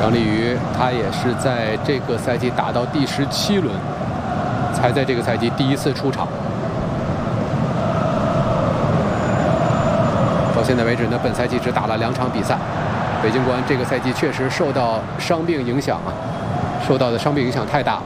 张立瑜他也是在这个赛季打到第17轮，才在这个赛季第一次出场。到现在为止呢，本赛季只打了2场比赛。北京国安这个赛季确实受到伤病影响啊，受到的伤病影响太大了。